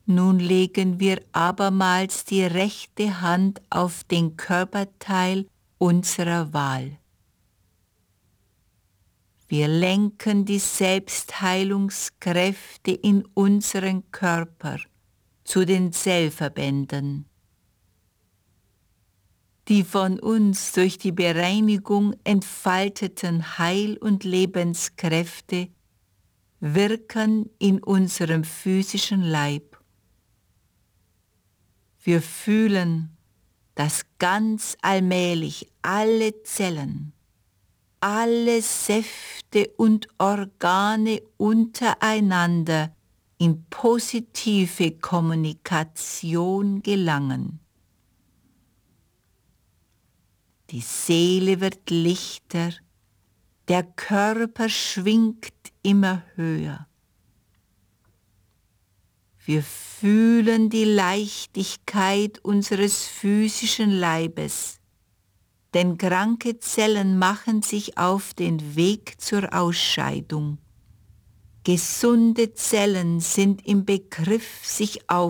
Nun legen wir abermals die rechte Hand auf den Körperteil unserer Wahl. Wir lenken die Selbstheilungskräfte in unseren Körper zu den Zellverbänden. Die von uns durch die Bereinigung entfalteten Heil- und Lebenskräfte wirken in unserem physischen Leib. Wir fühlen, dass ganz allmählich alle Zellen, alle Säfte und Organe untereinander in positive Kommunikation gelangen. Die Seele wird lichter, der Körper schwingt immer höher. Wir fühlen die Leichtigkeit unseres physischen Leibes, denn kranke Zellen machen sich auf den Weg zur Ausscheidung. Gesunde Zellen sind im Begriff, sich